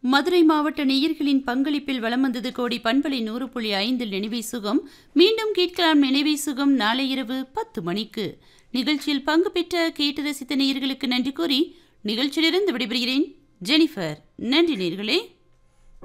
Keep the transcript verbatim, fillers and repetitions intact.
மதுரை மாவட்ட நேயர்களின் பங்களிப்பில் வலம் வந்தது கோடி பண்பலை நூறு புள்ளி ஐந்தில் நினைவை சுகம். மீண்டும் கேட்கலாம் நினைவை சுகம் நாளை இரவு பத்து மணிக்கு. நிகழ்ச்சியில் பங்கு பெற்ற கேட்டு ரசித்த நேயர்களுக்கு நன்றி கூறி நிகழ்ச்சியிலிருந்து விடைபெறுகிறேன் ஜெனிஃபர். நன்றி நேயர்களே.